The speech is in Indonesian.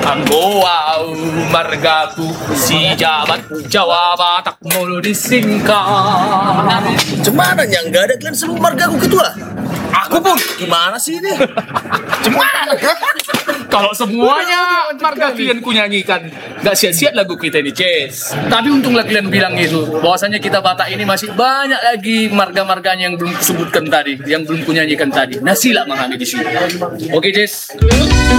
Anggo wow margaku si jabat Jawa Batak mulu disingkat. Cemana yang nggak ada kalian semua marga aku ketua? Aku pun Gimana sih ini? cemana kalau semuanya marga kalian ku nyanyikan, gak sia-sia lagu kita ini, Ces. Tapi untunglah kalian bilang itu, bahwasanya kita Batak ini masih banyak lagi marga-marganya yang belum disebutkan tadi, yang belum ku nyanyikan tadi. Nah, sila menghami di sini. Oke, Ces.